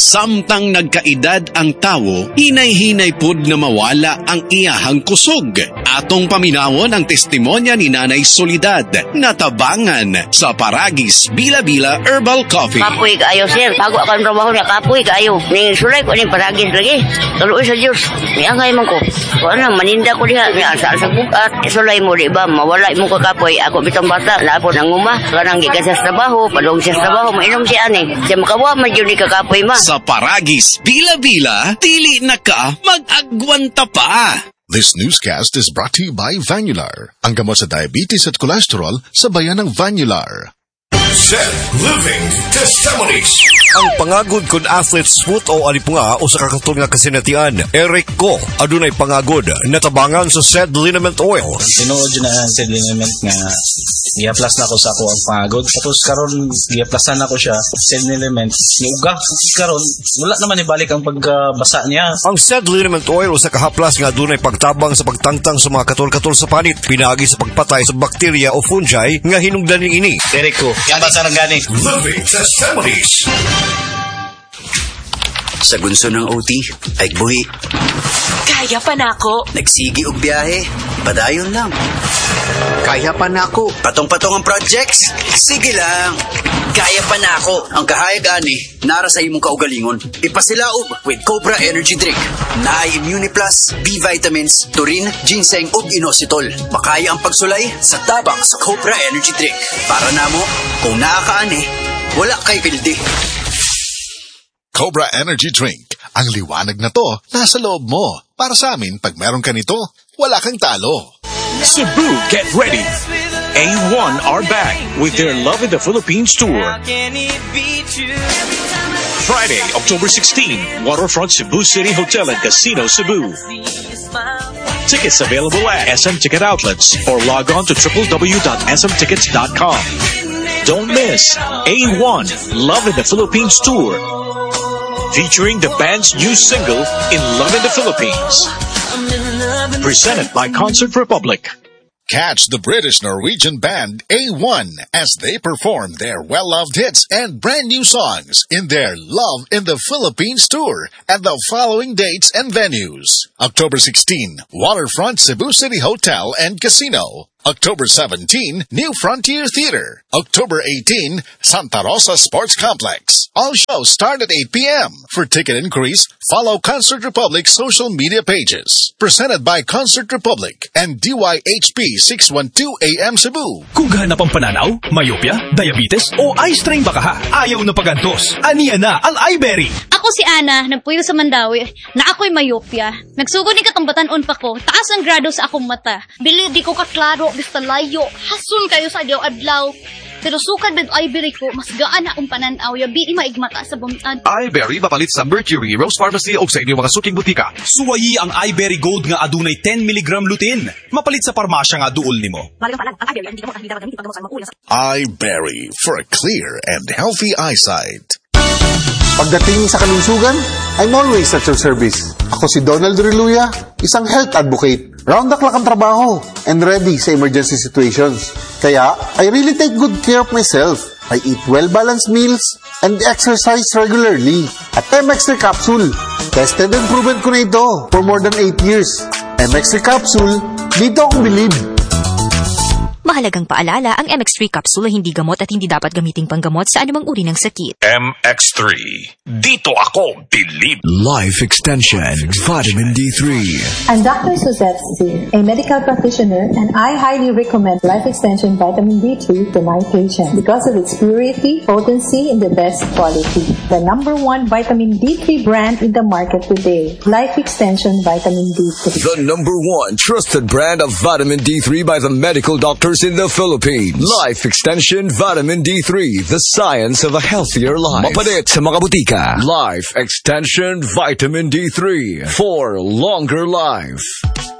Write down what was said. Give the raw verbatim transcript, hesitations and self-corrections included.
Samtang nagkaedad ang tawo, hinay-hinay pud na mawala ang iyahang kusog. Atong paminawon ang testimonya ni Nanay Soledad, natabangan sa Paragis Bila-Bila Herbal Coffee. Kapoy kaayo, sir. Bago ako ang trabaho niya, kapoy kaayo. Ning sulay ko ning Paragis lagi. Tuloy sa Diyos. Niangay man ko. Kung ano, maninda ko diha. Asa sa bukat. Sulay mo, di ba? Mawala mo ka kapoy. Ako bitong bata. Lapo ng uma. Kanang gikan sa trabaho. Padong sa trabaho. Mainom siya ani. Siya makawa, medyo ni kakapoy ma. Sa Paragis Bila-Bila, dili na ka mag-agwanta pa. This newscast is brought to you by Vanular, ang gamot sa diabetes at cholesterol sa bayan ng Vanular. Zed Living Testimonies. Ang pangagod kun athlete smooth o alipunga o sa kakatol nga kasinatian, Eric Ko, adunay pangagod, natabangan sa Zed Liniment Oil. Tinuod yun na ang Zed Liniment nga i-plus na ako sa ako ang pangagod. Tapos karon i-plusan na ko siya, Zed Liniment, niuga. Karon wala naman ibalik ang pagkabasa niya. Ang Zed Liniment Oil sa kahaplas nga adunay pagtabang sa pagtangtang sa mga katol-katol sa panit, pinagi sa pagpatay sa bakterya o fungi nga hinungdan ning ini. Eric Ko, yan ba sa gani? Living Testimonies. Sa gunso ng O T, ay buhi. Kaya pa na ako. Nagsigi og biyahe, padayon lang. Kaya pa na ako. Patong-patong ang projects, sige lang. Kaya pa na ako. Ang kahayag ani, nara sa imong kaugalingon. Ipasilaog with Cobra Energy Drink. Naay Immuniplus, B-vitamins, taurine, ginseng ug inositol. Makaya ang pagsulay sa tabang sa Cobra Energy Drink. Para namo, kung naakaani, wala kay pildi. Cobra Energy Drink. Ang liwanag na to, nasa loob mo. Para sa amin, pag meron ka nito, wala kang talo. Cebu, get ready. A one are back with their Love in the Philippines tour. Friday, October sixteenth, Waterfront Cebu City Hotel and Casino, Cebu. Tickets available at S M Ticket Outlets or log on to w w w dot s m tickets dot com. Don't miss A one Love in the Philippines tour, featuring the band's new single, In Love in the Philippines. Presented by Concert Republic. Catch the British-Norwegian band A one as they perform their well-loved hits and brand new songs in their Love in the Philippines tour at the following dates and venues. October sixteenth, Waterfront Cebu City Hotel and Casino. October seventeenth, New Frontier Theater. October eighteenth, Santa Rosa Sports Complex. All shows start at eight p.m. For ticket inquiries, follow Concert Republic's social media pages. Presented by Concert Republic and D Y H P six twelve A M Cebu. Kung hanap ang pananaw, myopia, diabetes, o eye strain baka ha, ayaw na pagantos. Aniya na ang iBerry. Ako si Ana, nagpuyo sa Mandawi, na ako'y myopia. Nagsugod ni katambatan-on pa ko, taas ang grado sa akong mata. Bili di ko kaklaro, basta layo, hasun kayo sa adlaw-adlaw. Pero sukad med iBerry ko, mas gaan na akong pananaw, yabi maigmata sa buntad. iBerry mapalit sa Mercury, Rose Pharmacy o sa inyong mga suking butika. Suwayi ang iBerry Gold nga adunay ten milligram lutein. Mapalit sa parmasya nga duol nimo. iBerry for a clear and healthy eyesight. Pagdating sa kalusugan, I'm always at your service. Ako si Donald Riluya, isang health advocate. Round the clock ang trabaho and ready sa emergency situations. Kaya, I really take good care of myself. I eat well-balanced meals and exercise regularly. At M X three Capsule, tested and proven ko na ito for more than eight years. M X three Capsule, dito akong bilib. Mahalagang paalala, ang M X three capsule ay hindi gamot at hindi dapat gamiting panggamot sa anumang uri ng sakit. M X three. Dito ako bilib. Life Extension Vitamin D three. I'm Doctor Suzette C., a medical practitioner, and I highly recommend Life Extension Vitamin D three to my patients because of its purity, potency, and the best quality. The number one vitamin D three brand in the market today, Life Extension Vitamin D three. The number one trusted brand of vitamin D three by the medical doctors in the Philippines. Life Extension Vitamin D three, the science of a healthier life. Mapalit sa mga butika. Life Extension Vitamin D three for longer life.